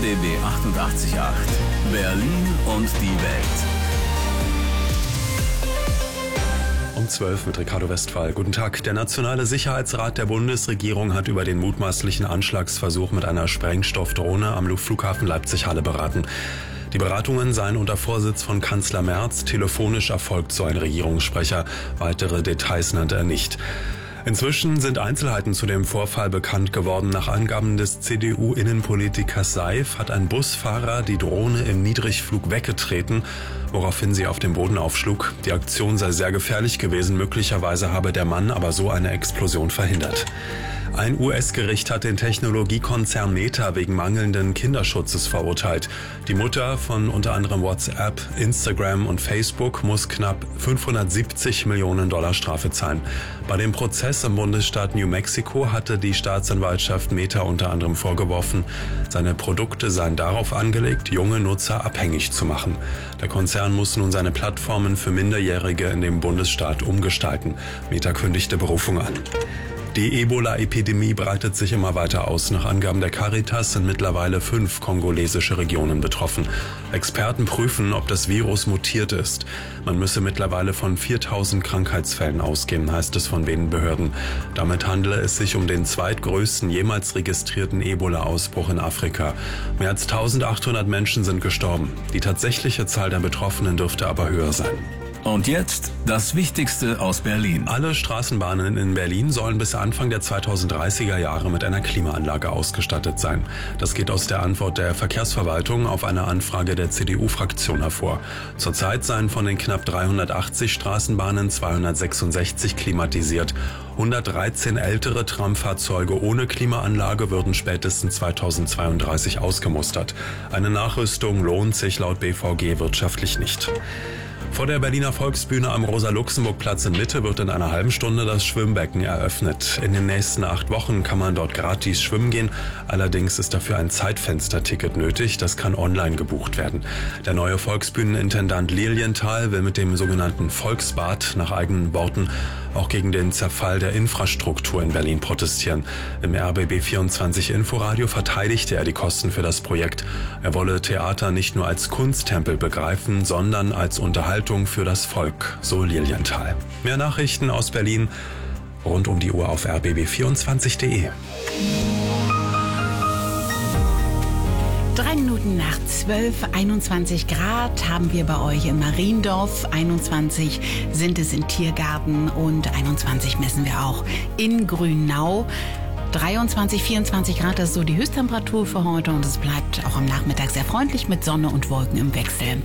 RBB 88.8 Berlin und die Welt. Um 12 mit Ricardo Westphal. Guten Tag. Der Nationale Sicherheitsrat der Bundesregierung hat über den mutmaßlichen Anschlagsversuch mit einer Sprengstoffdrohne am Flughafen Leipzig-Halle beraten. Die Beratungen seien unter Vorsitz von Kanzler Merz telefonisch erfolgt, so ein Regierungssprecher. Weitere Details nannte er nicht. Inzwischen sind Einzelheiten zu dem Vorfall bekannt geworden. Nach Angaben des CDU-Innenpolitikers Seif hat ein Busfahrer die Drohne im Niedrigflug weggetreten, woraufhin sie auf dem Boden aufschlug. Die Aktion sei sehr gefährlich gewesen. Möglicherweise habe der Mann aber so eine Explosion verhindert. Ein US-Gericht hat den Technologiekonzern Meta wegen mangelnden Kinderschutzes verurteilt. Die Mutter von unter anderem WhatsApp, Instagram und Facebook muss knapp $570 Millionen Strafe zahlen. Bei dem Prozess im Bundesstaat New Mexico hatte die Staatsanwaltschaft Meta unter anderem vorgeworfen, seine Produkte seien darauf angelegt, junge Nutzer abhängig zu machen. Der Konzern muss nun seine Plattformen für Minderjährige in dem Bundesstaat umgestalten. Meta kündigte Berufung an. Die Ebola-Epidemie breitet sich immer weiter aus. Nach Angaben der Caritas sind mittlerweile 5 kongolesische Regionen betroffen. Experten prüfen, ob das Virus mutiert ist. Man müsse mittlerweile von 4.000 Krankheitsfällen ausgehen, heißt es von den Behörden. Damit handele es sich um den zweitgrößten jemals registrierten Ebola-Ausbruch in Afrika. Mehr als 1.800 Menschen sind gestorben. Die tatsächliche Zahl der Betroffenen dürfte aber höher sein. Und jetzt das Wichtigste aus Berlin. Alle Straßenbahnen in Berlin sollen bis Anfang der 2030er Jahre mit einer Klimaanlage ausgestattet sein. Das geht aus der Antwort der Verkehrsverwaltung auf eine Anfrage der CDU-Fraktion hervor. Zurzeit seien von den knapp 380 Straßenbahnen 266 klimatisiert. 113 ältere Tramfahrzeuge ohne Klimaanlage würden spätestens 2032 ausgemustert. Eine Nachrüstung lohnt sich laut BVG wirtschaftlich nicht. Vor der Berliner Volksbühne am Rosa-Luxemburg-Platz in Mitte wird in einer halben Stunde das Schwimmbecken eröffnet. In den nächsten 8 Wochen kann man dort gratis schwimmen gehen. Allerdings ist dafür ein Zeitfensterticket nötig. Das kann online gebucht werden. Der neue Volksbühnenintendant Lilienthal will mit dem sogenannten Volksbad nach eigenen Worten auch gegen den Zerfall der Infrastruktur in Berlin protestieren. Im RBB 24 Inforadio verteidigte er die Kosten für das Projekt. Er wolle Theater nicht nur als Kunsttempel begreifen, sondern als Unterhaltung für das Volk, so Lilienthal. Mehr Nachrichten aus Berlin rund um die Uhr auf rbb24.de. 3 Minuten nach 12, 21 Grad haben wir bei euch in Mariendorf, 21 sind es in Tiergarten und 21 messen wir auch in Grünau. 23, 24 Grad, das ist so die Höchsttemperatur für heute und es bleibt auch am Nachmittag sehr freundlich mit Sonne und Wolken im Wechsel.